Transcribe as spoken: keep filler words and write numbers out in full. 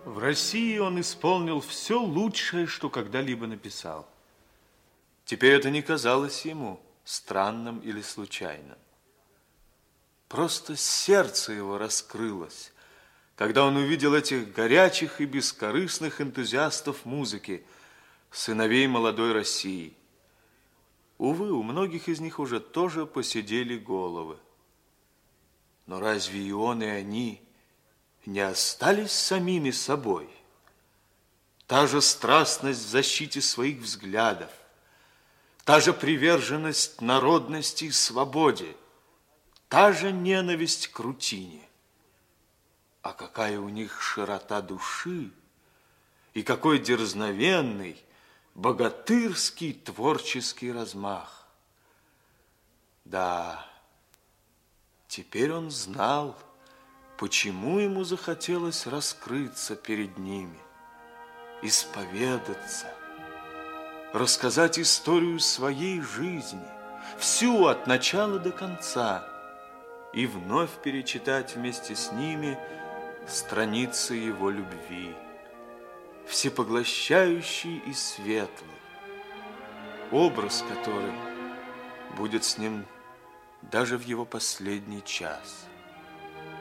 В России он исполнил все лучшее, что когда-либо написал. Теперь это не казалось ему странным или случайным. Просто сердце его раскрылось, когда он увидел этих горячих и бескорыстных энтузиастов музыки, сыновей молодой России. Увы, у многих из них уже тоже посидели головы. Но разве и он, и они не остались самими собой? Та же страстность в защите своих взглядов, та же приверженность народности и свободе, та же ненависть к рутине. А какая у них широта души и какой дерзновенный, богатырский творческий размах. Да, теперь он знал, почему ему захотелось раскрыться перед ними, исповедаться, рассказать историю своей жизни, всю от начала до конца, и вновь перечитать вместе с ними страницы его любви, всепоглощающий и светлый, образ который будет с ним даже в его последний час.